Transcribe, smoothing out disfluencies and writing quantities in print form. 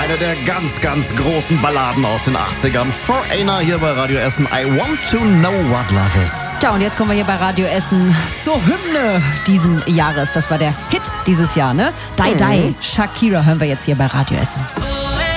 Eine der ganz, ganz großen Balladen aus den 80ern. Foreigner hier bei Radio Essen. I want to know what love is. Tja, und jetzt kommen wir hier bei Radio Essen zur Hymne diesen Jahres. Das war der Hit dieses Jahr, ne? Die Die, Shakira hören wir jetzt hier bei Radio Essen.